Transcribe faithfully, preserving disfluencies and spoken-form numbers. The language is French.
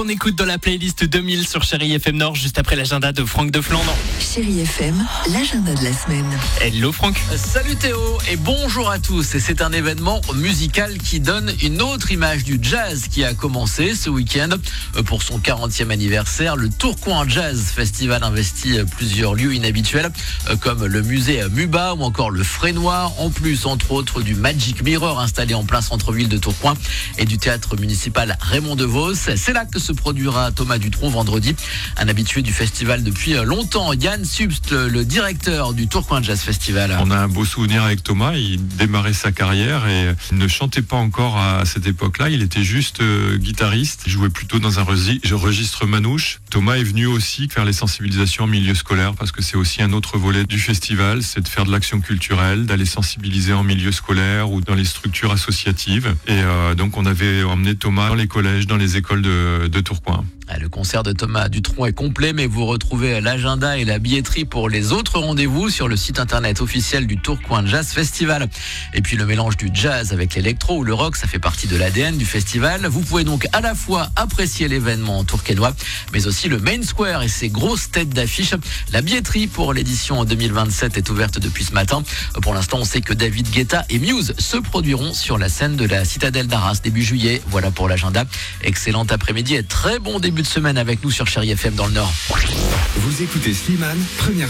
On écoute dans la playlist deux mille sur Chérie F M Nord, juste après l'agenda de Franck de Flandre. Chérie F M, l'agenda de la semaine. Hello Franck. Salut Théo et bonjour à tous. Et c'est un événement musical qui donne une autre image du jazz qui a commencé ce week-end pour son quarantième anniversaire. Le Tourcoing Jazz Festival investit plusieurs lieux inhabituels comme le musée Muba ou encore le Frénois. En plus, entre autres, du Magic Mirror installé en plein centre-ville de Tourcoing et du théâtre municipal Raymond Devos. C'est là que se produira Thomas Dutronc vendredi, un habitué du festival depuis longtemps. Yann Subst, le directeur du Tourcoing Jazz Festival. On a un beau souvenir avec Thomas, il démarrait sa carrière et il ne chantait pas encore à cette époque-là, il était juste euh, guitariste, il jouait plutôt dans un registre manouche. Thomas est venu aussi faire les sensibilisations en milieu scolaire parce que c'est aussi un autre volet du festival, c'est de faire de l'action culturelle, d'aller sensibiliser en milieu scolaire ou dans les structures associatives. Et euh, donc on avait emmené Thomas dans les collèges, dans les écoles de, de Tourcoing. Le concert de Thomas Dutronc est complet, mais vous retrouvez l'agenda et la billetterie pour les autres rendez-vous sur le site internet officiel du Tourcoing Jazz Festival. Et puis le mélange du jazz avec l'électro ou le rock, ça fait partie de l'A D N du festival. Vous pouvez donc à la fois apprécier l'événement tourquenois, mais aussi le Main Square et ses grosses têtes d'affiche. La billetterie pour l'édition deux mille vingt-sept est ouverte depuis ce matin. Pour l'instant, on sait que David Guetta et Muse se produiront sur la scène de la Citadelle d'Arras début juillet. Voilà pour l'agenda. Excellent après-midi et très bon début de semaine avec nous sur Chérie F M dans le Nord. Vous écoutez Slimane, première